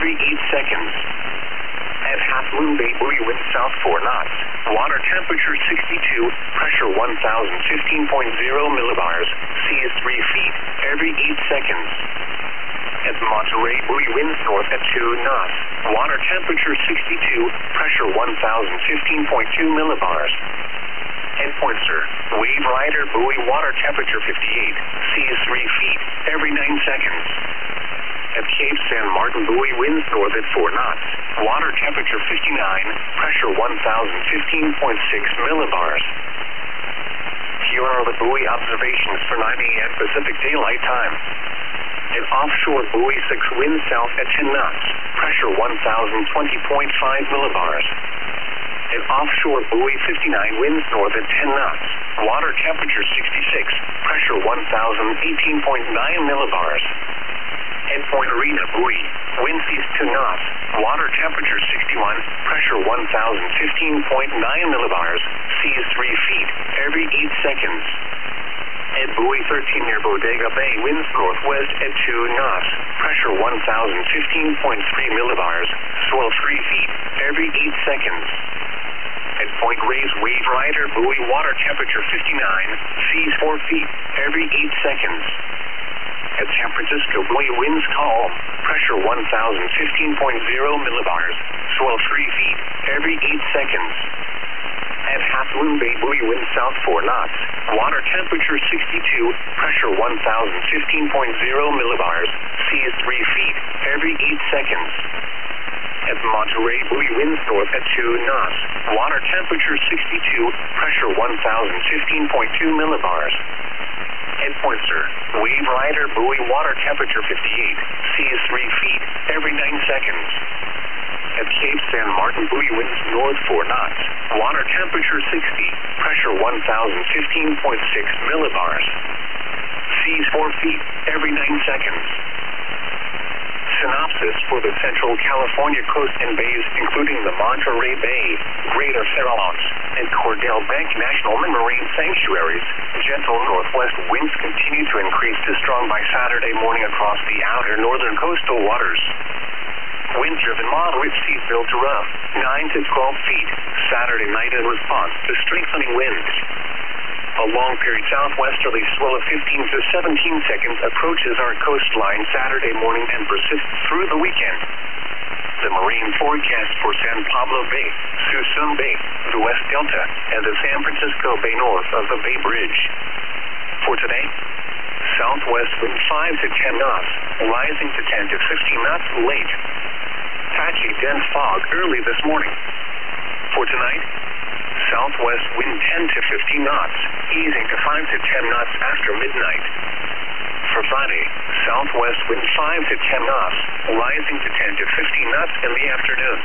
every 8 seconds. At Half Moon Bay, buoy wind south 4 knots. Water temperature 62, pressure 1015.0 millibars, sea is 3 feet, every 8 seconds. At Monterey, buoy winds north at 2 knots. Water temperature 62, pressure 1015.2 millibars. Endpoint, sir. Wave rider, buoy, water temperature 58, sea is 3 feet, every 9 seconds. At Cape San Martin, buoy winds north at 4 knots. Water temperature 59, pressure 1015.6 millibars. Here are the buoy observations for 9 a.m. Pacific Daylight Time. At offshore, buoy 6 winds south at 10 knots. Pressure 1020.5 millibars. At offshore, buoy 59 winds north at 10 knots. Water temperature 66, pressure 1018.9 millibars. Endpoint Arena, buoy, wind seas 2 knots, water temperature 61, pressure 1015.9 millibars, sea is 3 feet, every 8 seconds. At buoy 13 near Bodega Bay, winds northwest at 2 knots, pressure 1015.3 millibars, swell 3 feet, every 8 seconds. At Point Reyes, wave rider, buoy, water temperature 59, seas 4 feet, every 8 seconds. At San Francisco, buoy winds calm, pressure 1015.0 millibars, swell 3 feet, every 8 seconds. At Half Moon Bay, buoy winds south 4 knots, water temperature 62, pressure 1015.0 millibars, sea is 3 feet, every 8 seconds. At Monterey, buoy winds north at 2 knots, water temperature 62, pressure 1015.2 millibars. Endpoint, sir. Wave rider, buoy, water temperature 58, sea is 3 feet, every 9 seconds. At Cape San Martin, buoy winds north 4 knots, water temperature 60, pressure 1015.6 millibars. Seas 4 feet, every 9 seconds. Synopsis for the Central California coast and bays, including the Monterey Bay, Greater Farallones, and Cordell Bank National Marine Sanctuaries. Gentle northwest winds continue to increase to strong by Saturday morning across the outer northern coastal waters. Wind-driven moderate seas built to rough, 9 to 12 feet, Saturday night in response to strengthening winds. A long-period southwesterly swell of 15 to 17 seconds approaches our coastline Saturday morning and persists through the weekend. The marine forecast for San Pablo Bay, Suisun Bay, the West Delta, and the San Francisco Bay north of the Bay Bridge. For today, southwest wind 5 to 10 knots, rising to 10 to 15 knots late. Patchy dense fog early this morning. For tonight, southwest wind 10 to 15 knots, easing to 5 to 10 knots after midnight. For Friday, southwest wind 5 to 10 knots, rising to 10 to 15 knots in the afternoon.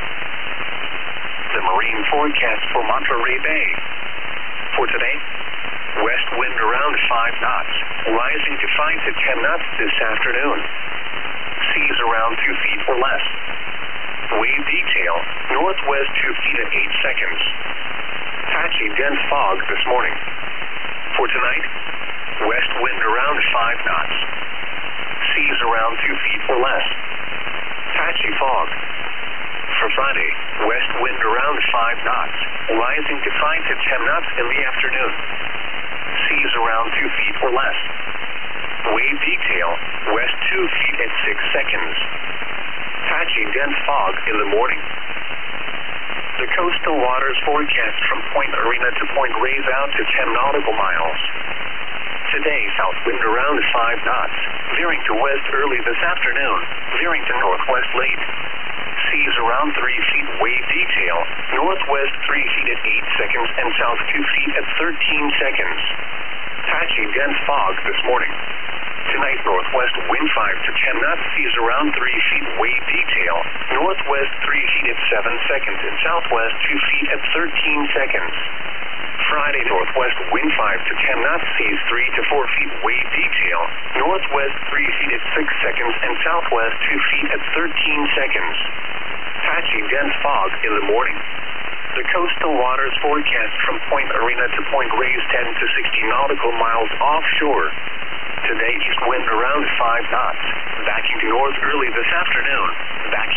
The marine forecast for Monterey Bay. For today, west wind around 5 knots, rising to 5 to 10 knots this afternoon. Seas around 2 feet or less. Wave detail, northwest 2 feet at 8 seconds. Patchy dense fog this morning. For tonight, west wind around 5 knots. Seas around 2 feet or less. Patchy fog. For Friday, west wind around 5 knots, rising to 5 to 10 knots in the afternoon. Seas around 2 feet or less. Wave detail, west 2 feet at 6 seconds. Patchy dense fog in the morning. The coastal waters forecast from Point Arena to Point Reyes out to 10 nautical miles. Today, south wind around 5 knots, veering to west early this afternoon, veering to northwest late. Seas around 3 feet, wave detail, northwest 3 feet at 8 seconds and south 2 feet at 13 seconds. Patchy dense fog this morning. Tonight, northwest wind 5 to 10 knots, seas around 3 feet, wave detail, northwest 3 feet at 7 seconds and southwest 2 feet at 13 seconds. Friday, northwest wind 5 to 10 knots, seas 3 to 4 feet, wave detail, northwest 3 feet at 6 seconds and southwest 2 feet at 13 seconds. Patchy dense fog in the morning. The coastal waters forecast from Point Arena to Point Reyes 10 to 60 nautical miles offshore. Today, east wind around 5 knots, backing to north early this afternoon, backing